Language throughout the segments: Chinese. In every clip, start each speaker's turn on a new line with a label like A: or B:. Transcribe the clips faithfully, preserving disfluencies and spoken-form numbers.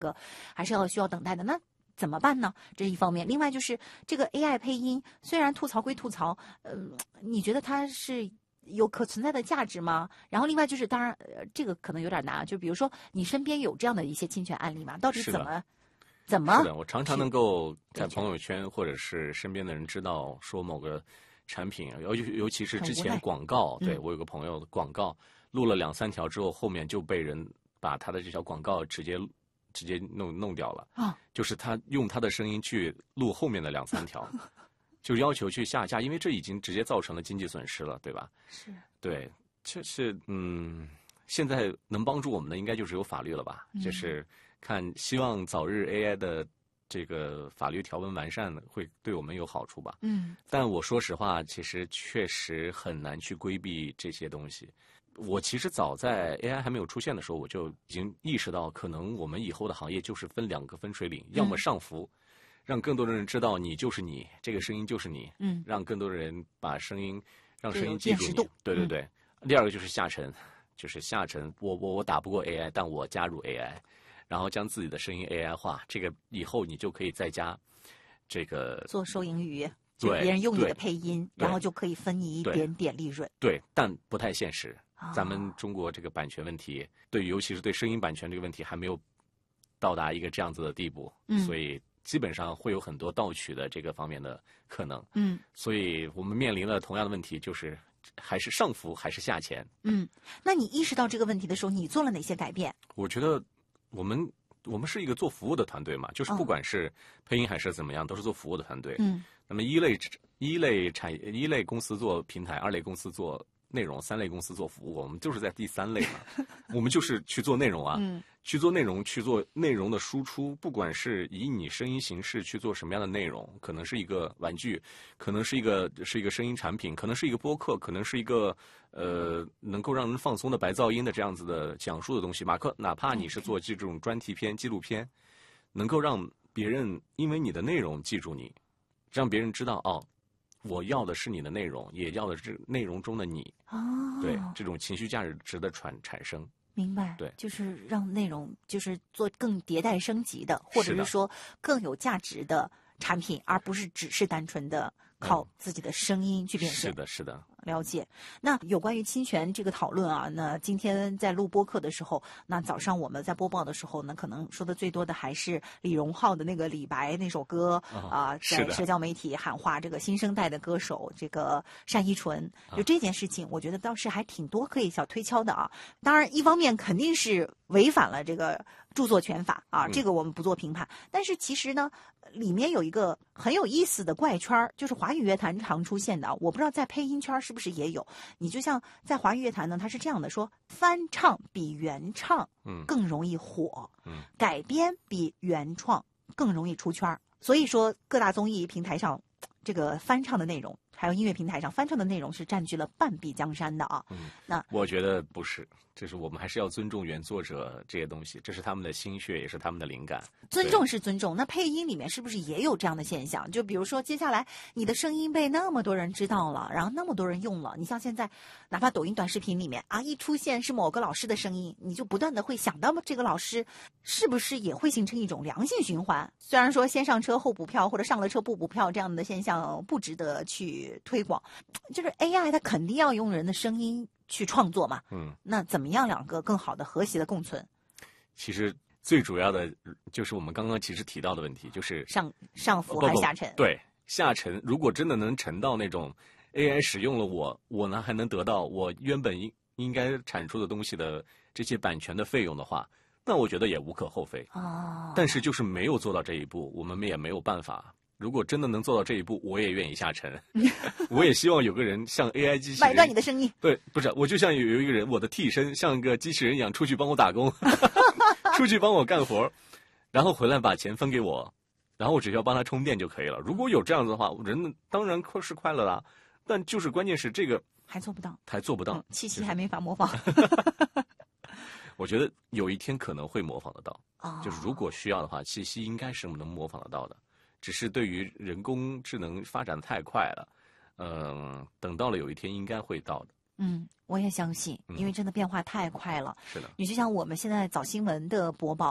A: 个还是要需要等待的。那怎么办呢？这是一方面。另外就是这个 A I 配音，虽然吐槽归吐槽，呃，你觉得它是有可存在的价值吗？然后另外就是，当然，呃，这个可能有点难，就比如说你身边有这样的一些侵权案例吗？到底怎么怎么？
B: 是的，我常常能够在朋友圈或者是身边的人知道说某个产品，尤尤其是之前广告，对、嗯、我有个朋友的广告录了两三条之后，后面就被人把他的这条广告直接直接弄弄掉了啊，就是他用他的声音去录后面的两三条。就要求去下架，因为这已经直接造成了经济损失了，对吧？
A: 是，
B: 对，这是嗯，现在能帮助我们的应该就是有法律了吧？嗯、就是看，希望早日 A I 的这个法律条文完善，会对我们有好处吧？
A: 嗯。
B: 但我说实话，其实确实很难去规避这些东西。我其实早在 A I 还没有出现的时候，我就已经意识到，可能我们以后的行业就是分两个分水岭，要么上浮。嗯，让更多的人知道你就是你，这个声音就是你。
A: 嗯，
B: 让更多的人把声音，让声音记住你。对对对。
A: 嗯、
B: 第二个就是下沉，就是下沉。我我我打不过 A I， 但我加入 A I， 然后将自己的声音 A I 化。这个以后你就可以在家，这个
A: 做收银鱼，就别人用你的配音，然后就可以分你一点点利润。
B: 对，但不太现实。哦、咱们中国这个版权问题，对，尤其是对声音版权这个问题，还没有到达一个这样子的地步，
A: 嗯、
B: 所以。基本上会有很多盗取的这个方面的可能，
A: 嗯，
B: 所以我们面临了同样的问题，就是还是上浮还是下潜。
A: 嗯，那你意识到这个问题的时候，你做了哪些改变？
B: 我觉得我们我们是一个做服务的团队嘛，就是不管是配音还是怎么样，哦、都是做服务的团队。
A: 嗯，
B: 那么一类一类产业一类公司做平台，二类公司做内容，三类公司做服务，我们就是在第三类嘛，我们就是去做内容啊。
A: 嗯。
B: 去做内容，去做内容的输出，不管是以你声音形式去做什么样的内容，可能是一个玩具，可能是一个是一个声音产品，可能是一个播客，可能是一个呃能够让人放松的白噪音的这样子的讲述的东西。马克，哪怕你是做这种专题片、纪录片，能够让别人因为你的内容记住你，让别人知道哦，我要的是你的内容，也要的是内容中的你。
A: 哦，
B: 对，这种情绪价值的传产生。
A: 明白，
B: 对，
A: 就是让内容就是做更迭代升级的，或者是说更有价值的产品，而不是只是单纯的靠自己的声音去变现。
B: 是的，是的。
A: 了解。那有关于侵权这个讨论啊，那今天在录播课的时候，那早上我们在播报的时候呢，可能说的最多的还是李荣浩的那个李白那首歌啊、
B: 哦呃，
A: 在社交媒体喊话这个新生代的歌手这个单依纯，就这件事情，我觉得倒是还挺多可以小推敲的啊。当然，一方面肯定是违反了这个著作权法啊，这个我们不做评判。嗯、但是其实呢，里面有一个很有意思的怪圈，就是华语乐坛常出现的，我不知道在配音圈是不是也有。你就像在华语乐坛呢，它是这样的说，翻唱比原唱更容易火，
B: 嗯，
A: 改编比原创更容易出圈。所以说各大综艺平台上这个翻唱的内容，还有音乐平台上翻唱的内容是占据了半壁江山的啊。
B: 嗯，
A: 那
B: 我觉得不是，就是我们还是要尊重原作者这些东西，这是他们的心血，也是他们的灵感。
A: 尊重是尊重，那配音里面是不是也有这样的现象？就比如说接下来你的声音被那么多人知道了，然后那么多人用了，你像现在哪怕抖音短视频里面啊，一出现是某个老师的声音，你就不断的会想到这个老师，是不是也会形成一种良性循环？虽然说先上车后补票或者上了车不补票这样的现象不值得去推广，就是 A I 它肯定要用人的声音去创作嘛，
B: 嗯，
A: 那怎么样两个更好的和谐的共存？
B: 其实最主要的就是我们刚刚其实提到的问题，就是
A: 上上浮还是下沉？
B: 对，下沉。如果真的能沉到那种 A I 使用了我，我呢还能得到我原本应应该产出的东西的这些版权的费用的话，那我觉得也无可厚非。
A: 哦，
B: 但是就是没有做到这一步，我们也没有办法。如果真的能做到这一步，我也愿意下沉。我也希望有个人像 A I 机器人
A: 买断你的声音。
B: 对，不是，我就像有有一个人，我的替身像一个机器人一样出去帮我打工，出去帮我干活，然后回来把钱分给我，然后我只需要帮他充电就可以了。如果有这样子的话，人当然是快乐啦。但就是关键是这个
A: 还做不到，
B: 还做不到。
A: 嗯、七七还没法模仿。
B: 我觉得有一天可能会模仿得到，
A: 哦、
B: 就是如果需要的话，七七应该是能模仿得到的。只是对于人工智能发展的太快了，嗯、呃，等到了有一天应该会到的。
A: 嗯，我也相信，因为真的变化太快了。
B: 嗯、是的，
A: 你就像我们现在早新闻的播报，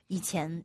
A: 以前